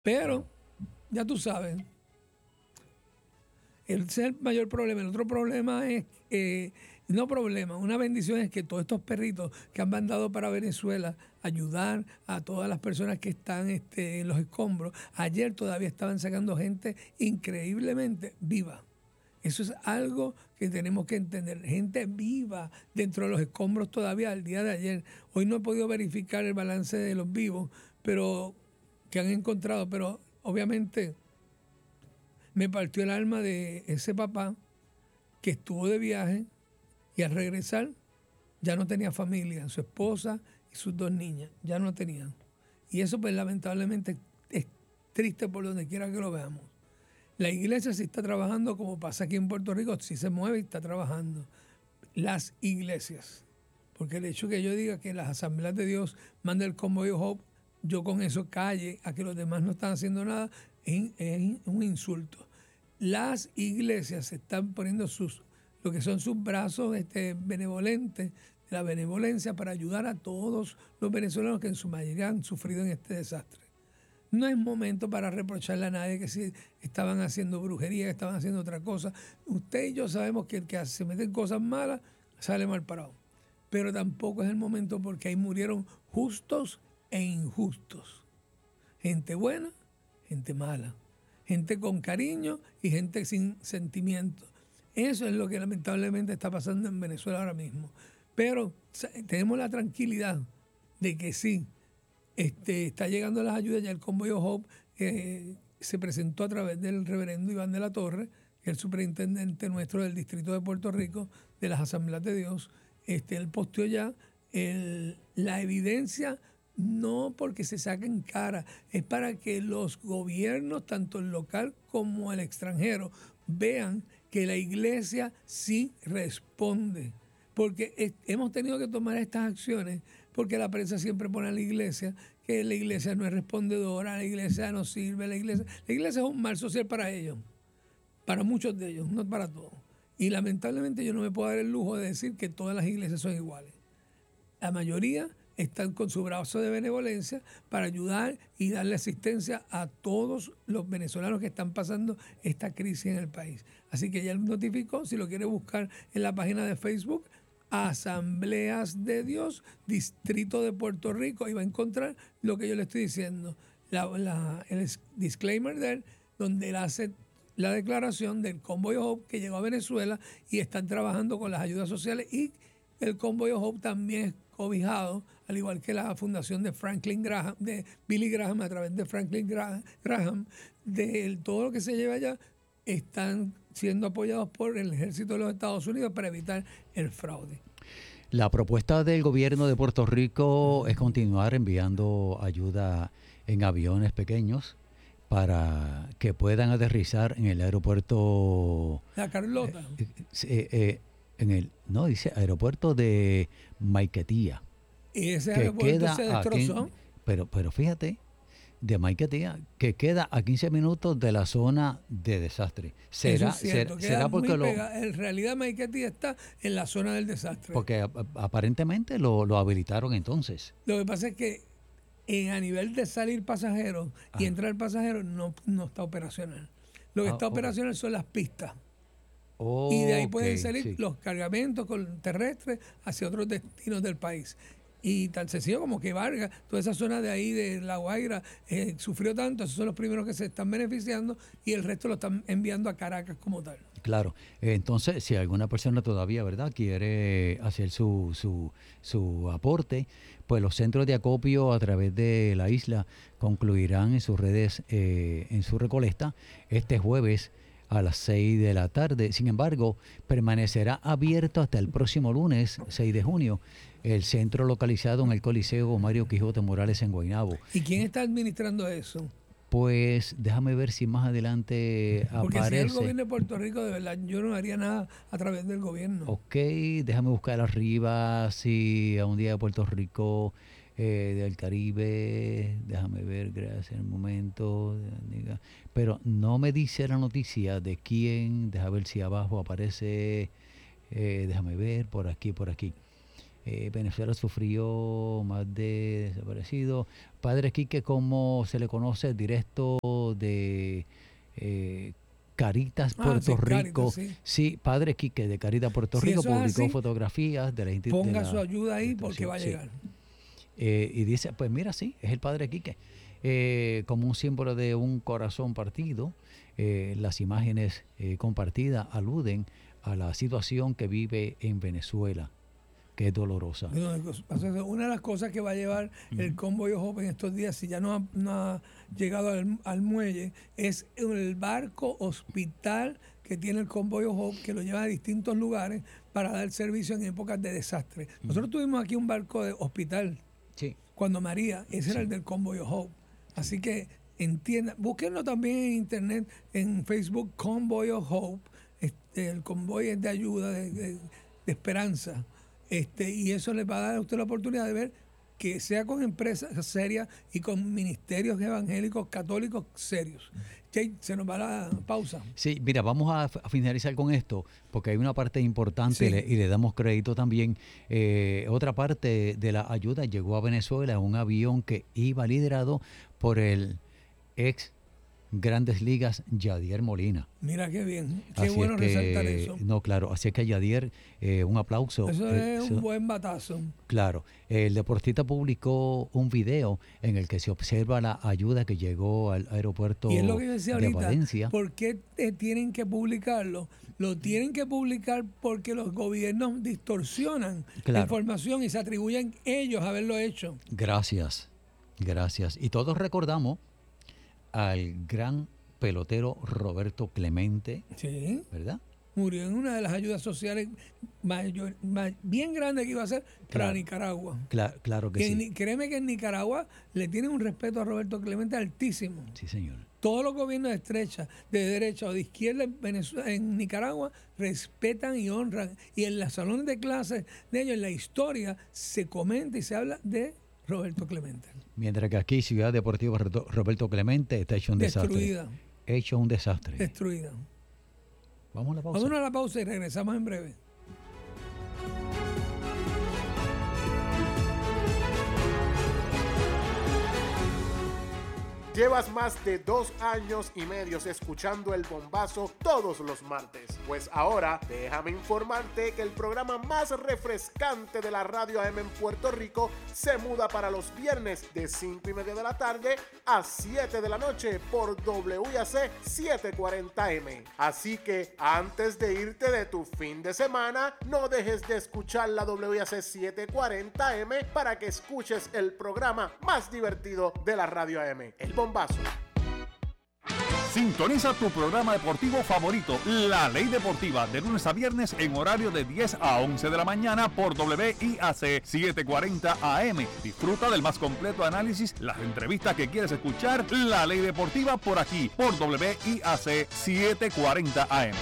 Pero, ya tú sabes, ese es el mayor problema. El otro problema es, no problema, una bendición es que todos estos perritos que han mandado para Venezuela ayudar a todas las personas que están en los escombros, ayer todavía estaban sacando gente increíblemente viva. Eso es algo que tenemos que entender. Gente viva dentro de los escombros todavía al día de ayer. Hoy no he podido verificar el balance de los vivos, pero que han encontrado, pero obviamente me partió el alma de ese papá que estuvo de viaje y al regresar ya no tenía familia, su esposa y sus dos niñas, ya no tenían. Y eso pues lamentablemente es triste por donde quiera que lo veamos. La iglesia sí está trabajando como pasa aquí en Puerto Rico, sí se mueve y está trabajando. Las iglesias, porque el hecho que yo diga que las asambleas de Dios manda el Convoy of Hope, yo con eso calle a que los demás no están haciendo nada, es un insulto. Las iglesias están poniendo lo que son sus brazos benevolentes, de la benevolencia para ayudar a todos los venezolanos que en su mayoría han sufrido en este desastre. No es momento para reprocharle a nadie que si estaban haciendo brujería, que estaban haciendo otra cosa. Usted y yo sabemos que el que se mete en cosas malas sale mal parado. Pero tampoco es el momento porque ahí murieron justos e injustos. Gente buena, gente mala. Gente con cariño y gente sin sentimiento. Eso es lo que lamentablemente está pasando en Venezuela ahora mismo. Pero tenemos la tranquilidad de que sí, está llegando las ayudas. Ya el Convoy of Hope se presentó a través del reverendo Iván de la Torre, que es el superintendente nuestro del Distrito de Puerto Rico, de las Asambleas de Dios. Él posteó ya la evidencia, no porque se saquen cara, es para que los gobiernos, tanto el local como el extranjero, vean que la iglesia sí responde. Porque hemos tenido que tomar estas acciones porque la prensa siempre pone a la iglesia que la iglesia no es respondedora, la iglesia no sirve, la iglesia es un mal social para ellos, para muchos de ellos, no para todos. Y lamentablemente yo no me puedo dar el lujo de decir que todas las iglesias son iguales. La mayoría están con su brazo de benevolencia para ayudar y darle asistencia a todos los venezolanos que están pasando esta crisis en el país. Así que ya él notificó, si lo quiere buscar en la página de Facebook, Asambleas de Dios, Distrito de Puerto Rico, y va a encontrar lo que yo le estoy diciendo, el disclaimer de él, donde él hace la declaración del Convoy of Hope que llegó a Venezuela y están trabajando con las ayudas sociales, y el Convoy of Hope también es cobijado, al igual que la fundación de Franklin Graham, de Billy Graham, a través de Franklin Graham, de todo lo que se lleva allá, están siendo apoyados por el ejército de los Estados Unidos para evitar el fraude. La propuesta del gobierno de Puerto Rico es continuar enviando ayuda en aviones pequeños para que puedan aterrizar en el aeropuerto. La Carlota. Dice aeropuerto de Maiquetía. Y ese aeropuerto se destrozó. Pero fíjate, de Maiquetía, que queda a 15 minutos de la zona de desastre. ¿Será porque en realidad Maiquetía está en la zona del desastre? Porque aparentemente lo habilitaron entonces. Lo que pasa es que a nivel de salir pasajeros y entrar pasajeros no está operacional. Lo que está operacional son las pistas. Y de ahí pueden salir los cargamentos terrestres hacia otros destinos del país. Y tan sencillo como que Vargas, toda esa zona de ahí de La Guaira, sufrió tanto, esos son los primeros que se están beneficiando y el resto lo están enviando a Caracas como tal. Claro, entonces si alguna persona todavía, ¿verdad?, quiere hacer su aporte, pues los centros de acopio a través de la isla concluirán en sus redes, en su recolecta este jueves a las 6 de la tarde. Sin embargo, permanecerá abierto hasta el próximo lunes, 6 de junio, el centro localizado en el Coliseo Mario Quijote Morales en Guaynabo. ¿Y quién está administrando eso? Pues déjame ver si más adelante Porque aparece. Si es el gobierno de Puerto Rico, de verdad, yo no haría nada a través del gobierno. Ok, déjame buscar arriba si a un día de Puerto Rico, del Caribe, déjame ver, gracias, un momento. Pero no me dice la noticia de quién, déjame ver si abajo aparece, déjame ver, por aquí. Venezuela sufrió más de desaparecido. Padre Quique, como se le conoce, directo de Caritas, Puerto Rico. Caritas, sí, Padre Quique de Caritas, Puerto Rico, publicó fotografías de la institución. Ponga su ayuda ahí porque va a llegar. Y dice, pues mira, sí, es el Padre Quique. Como un símbolo de un corazón partido, las imágenes compartidas aluden a la situación que vive en Venezuela, que es dolorosa. Una de las cosas que va a llevar el Convoy of Hope en estos días, si ya no ha llegado al muelle, es el barco hospital que tiene el Convoy of Hope, que lo lleva a distintos lugares para dar servicio en épocas de desastre. Nosotros tuvimos aquí un barco de hospital, cuando María, ese era el del Convoy of Hope. Así que entiendan, búsquenlo también en internet, en Facebook, Convoy of Hope. El convoy es de ayuda, de esperanza. Y eso les va a dar a usted la oportunidad de ver que sea con empresas serias y con ministerios evangélicos católicos serios. Jay, se nos va la pausa. Sí, mira, vamos a finalizar con esto, porque hay una parte importante y le damos crédito también. Otra parte de la ayuda llegó a Venezuela en un avión que iba liderado por el ex Grandes Ligas, Yadier Molina. Mira qué bien, qué bueno resaltar eso. No, claro, así es que Yadier, un aplauso. Eso es un buen batazo. Claro, el deportista publicó un video en el que se observa la ayuda que llegó al aeropuerto y es lo que yo decía de ahorita, Valencia. ¿Por qué tienen que publicarlo? Lo tienen que publicar porque los gobiernos distorsionan la información y se atribuyen ellos a haberlo hecho. Gracias. Y todos recordamos al gran pelotero Roberto Clemente, ¿verdad? Murió en una de las ayudas sociales bien grandes que iba a hacer para Nicaragua. Claro que sí. Créeme que en Nicaragua le tienen un respeto a Roberto Clemente altísimo. Sí, señor. Todos los gobiernos de derecha o de izquierda en Nicaragua respetan y honran. Y en los salones de clases de ellos, en la historia, se comenta y se habla de Roberto Clemente. Mientras que aquí Ciudad Deportiva Roberto Clemente está hecho un desastre. Hecho un desastre. Destruida. Vamos a la pausa. Vámonos a la pausa y regresamos en breve. Llevas más de 2 años y medio escuchando El Bombazo todos los martes. Pues ahora déjame informarte que el programa más refrescante de la radio AM en Puerto Rico se muda para los viernes de 5:30 de la tarde a 7 de la noche por WIAC 740M. Así que antes de irte de tu fin de semana, no dejes de escuchar la WIAC 740M para que escuches el programa más divertido de la radio AM. El Bombazo. Sintoniza tu programa deportivo favorito, La Ley Deportiva, de lunes a viernes en horario de 10 a 11 de la mañana por WIAC 740 AM. Disfruta del más completo análisis, las entrevistas que quieres escuchar. La Ley Deportiva por aquí, por WIAC 740 AM.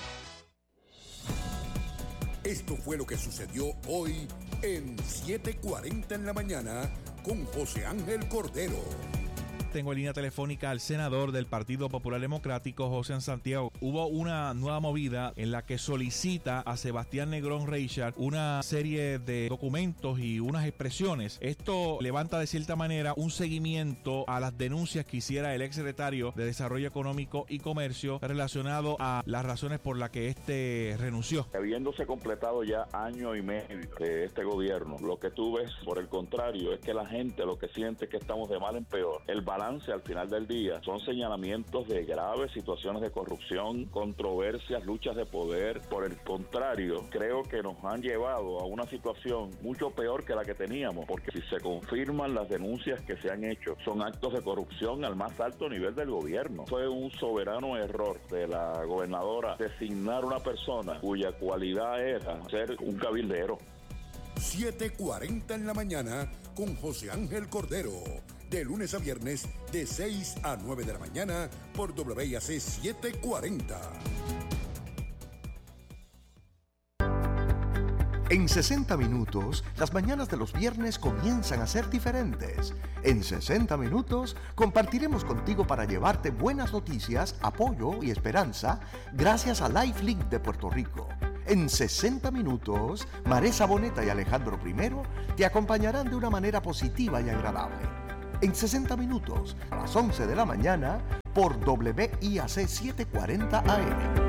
Esto fue lo que sucedió hoy en 7:40 en la mañana con José Ángel Cordero. Tengo en línea telefónica al senador del Partido Popular Democrático, José Santiago. Hubo una nueva movida en la que solicita a Sebastián Negrón Reichard una serie de documentos y unas expresiones. Esto levanta de cierta manera un seguimiento a las denuncias que hiciera el exsecretario de Desarrollo Económico y Comercio relacionado a las razones por las que este renunció. Habiéndose completado ya año y medio de este gobierno, lo que tú ves, por el contrario, es que la gente lo que siente es que estamos de mal en peor. El balance al final del día son señalamientos de graves situaciones de corrupción, controversias, luchas de poder. Por el contrario, creo que nos han llevado a una situación mucho peor que la que teníamos, porque si se confirman las denuncias que se han hecho, son actos de corrupción al más alto nivel del gobierno. Fue un soberano error de la gobernadora designar una persona cuya cualidad era ser un cabildero. 7:40 en la mañana con José Ángel Cordero. De lunes a viernes, de 6 a 9 de la mañana, por WIAC 740. En 60 minutos, las mañanas de los viernes comienzan a ser diferentes. En 60 minutos, compartiremos contigo para llevarte buenas noticias, apoyo y esperanza, gracias a LifeLink de Puerto Rico. En 60 minutos, Maresa Boneta y Alejandro I te acompañarán de una manera positiva y agradable. En 60 minutos, a las 11 de la mañana, por WIAC 740 AM.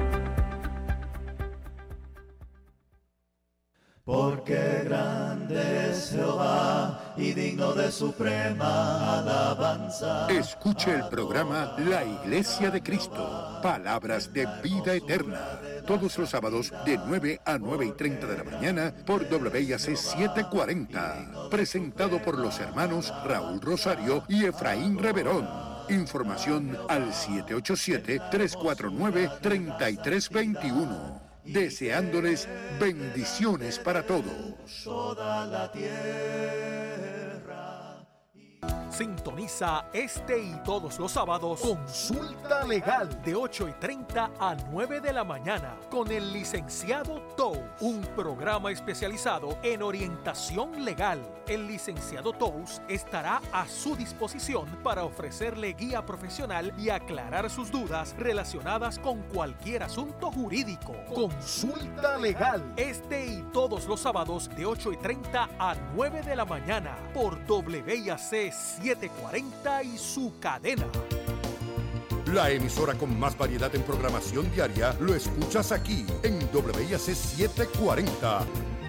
Porque grande es Jehová y digno de suprema alabanza. Escuche el programa La Iglesia de Cristo, palabras de vida eterna, todos los sábados de 9 a 9:30 de la mañana por WIAC 740, presentado por los hermanos Raúl Rosario y Efraín Reverón. Información al 787-349-3321. Deseándoles bendiciones para todos. Toda la tierra. Sintoniza este y todos los sábados Consulta Legal de 8:30 a 9 de la mañana con el licenciado Tous, un programa especializado en orientación legal. El licenciado Tous estará a su disposición para ofrecerle guía profesional y aclarar sus dudas relacionadas con cualquier asunto jurídico. Consulta Legal este y todos los sábados de 8:30 a 9 de la mañana por WIAC 740 y su cadena. La emisora con más variedad en programación diaria lo escuchas aquí en WIAC 740.